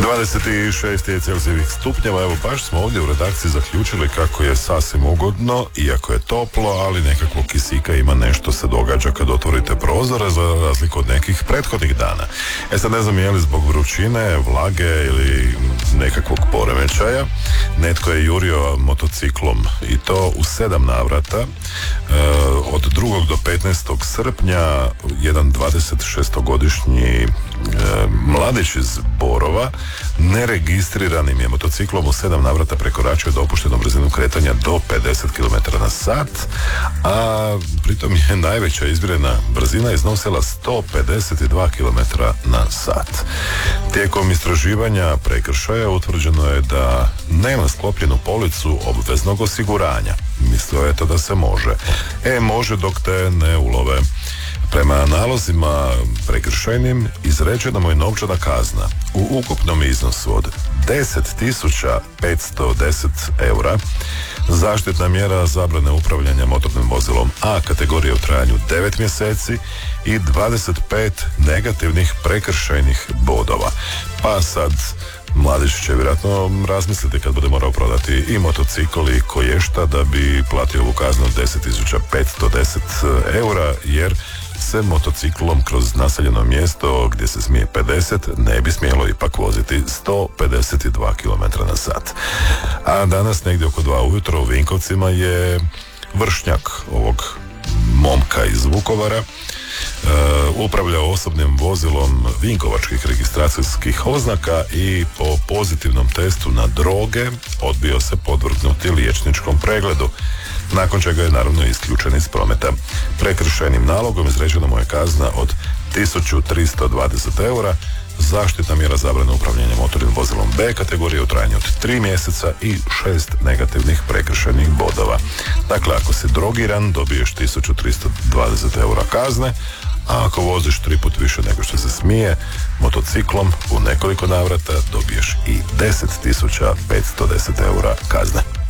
26 je Celzijevih stupnjeva. Evo, baš smo ovdje u redakciji zaključili kako je sasvim ugodno, iako je toplo, ali nekakvog kisika ima, nešto se događa kad otvorite prozore, za razliku od nekih prethodnih dana. Sad ne znam je li zbog vrućine, vlage ili nekakvog poremećaja, netko je jurio motociklom i to u 7 navrata. Od 2. do 15. srpnja jedan 26-godišnji mladić iz Borova neregistriranim je motociklom u 7 navrata prekoračio dopuštenu brzinu kretanja do 50 km na sat, a pritom je najveća izmjerena brzina iznosila 152 km na sat. Tijekom istraživanja prekršaja utvrđeno je da nema sklopljenu policu obveznog osiguranja. Mislio je to da se može. Može dok te ne ulove. Prema nalozima prekršajnim izrečena mu je novčana kazna u ukupnom iznosu od 10.510 eura, zaštitna mjera zabrane upravljanja motornim vozilom A kategorije u trajanju 9 mjeseci i 25 negativnih prekršajnih bodova. Pa sad mladić će vjerojatno razmisliti kad bude morao prodati i motocikl i koješta da bi platio ovu kaznu od 10.510 eura, jer se motociklom kroz naseljeno mjesto gdje se smije 50 ne bi smjelo ipak voziti 152 km na sat. A danas negdje oko 2 ujutro u Vinkovcima je vršnjak ovog momka iz Vukovara upravljao osobnim vozilom vinkovačkih registracijskih oznaka i po pozitivnom testu na droge odbio se podvrgnuti liječničkom pregledu, nakon čega je naravno isključen iz prometa. Prekršajnim nalogom izrečena mu je kazna od 1320 eura, zaštitna mjera zabrane upravljanja motornim vozilom B kategorije u trajanju od 3 mjeseca i 6 negativnih prekršajnih bodova. Dakle, ako si drogiran, dobiješ 1320 eura kazne, a ako voziš 3 put više nego što se smije motociklom u nekoliko navrata, dobiješ i 10.510 eura kazne.